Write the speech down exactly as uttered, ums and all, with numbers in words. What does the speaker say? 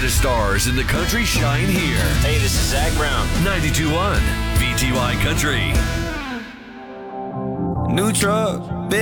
brightest stars in the country shine here. Hey, this is Zach Brown. ninety-two point one V T Y Country. New truck.